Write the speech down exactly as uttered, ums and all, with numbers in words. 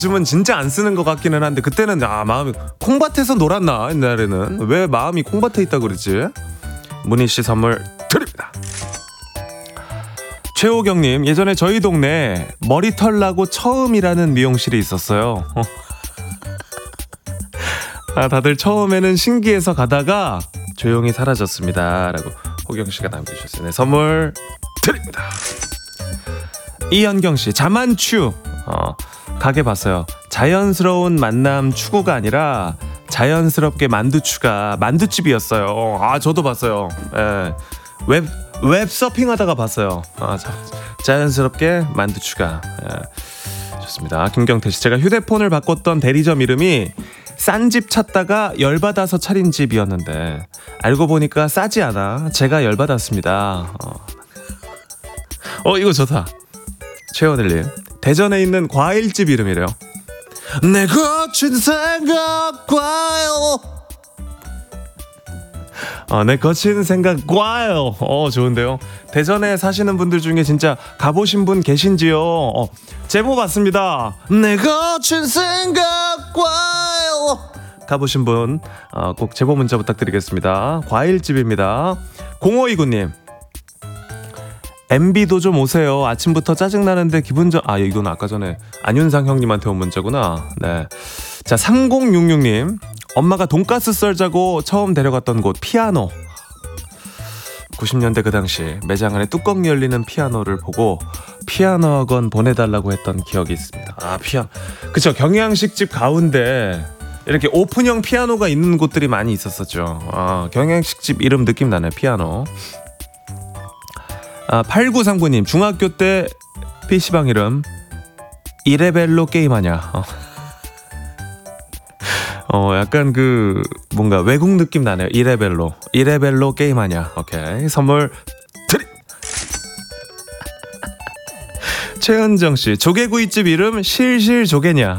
요즘은 진짜 안 쓰는 것 같기는 한데 그때는 아 마음이 콩밭에서 놀았나 옛날에는 왜 마음이 콩밭에 있다 그러지? 문희씨 선물 드립니다. 최호경님, 예전에 저희 동네에 머리털 나고 처음이라는 미용실이 있었어요. 아, 다들 처음에는 신기해서 가다가 조용히 사라졌습니다 라고 호경씨가 남겨주셨어요. 네, 선물 드립니다. 이현경씨, 자만추 어, 가게 봤어요. 자연스러운 만남 추구가 아니라 자연스럽게 만두추가 만두집이었어요. 아, 저도 봤어요. 예. 웹, 웹 서핑하다가 봤어요. 아, 자, 자연스럽게 만두추가. 예. 좋습니다. 김경태씨, 제가 휴대폰을 바꿨던 대리점 이름이 싼 집 찾다가 열받아서 차린 집이었는데 알고 보니까 싸지 않아 제가 열받았습니다. 어, 어 이거 좋다. 최원일님, 대전에 있는 과일집 이름이래요. 내 거친 생각 과일. 어, 내 거친 생각 과일. 어, 좋은데요. 대전에 사시는 분들 중에 진짜 가보신 분 계신지요? 어, 제보 받습니다. 내 거친 생각 과일. 가보신 분 어, 꼭 제보 문자 부탁드리겠습니다. 과일집입니다. 공오이구님, 엠비도 좀 오세요. 아침부터 짜증나는데 기분 좀... 아, 이건 아까 전에 안윤상 형님한테 온 문자구나. 네. 자, 삼공육육님, 엄마가 돈가스 썰자고 처음 데려갔던 곳 피아노. 구십 년대 그 당시 매장 안에 뚜껑 열리는 피아노를 보고 피아노 학원 보내달라고 했던 기억이 있습니다. 아, 피아노. 그쵸, 경양식집 가운데 이렇게 오픈형 피아노가 있는 곳들이 많이 있었었죠. 아, 경양식집 이름 느낌 나네, 피아노. 아, 팔구삼구님, 중학교 때 피시방 이름 이레벨로 게임하냐. 어. 어, 약간 그 뭔가 외국 느낌 나네요. 이레벨로 이레벨로 게임하냐. 오케이, 선물 드립. 최은정씨, 조개구이집 이름 실실조개냐.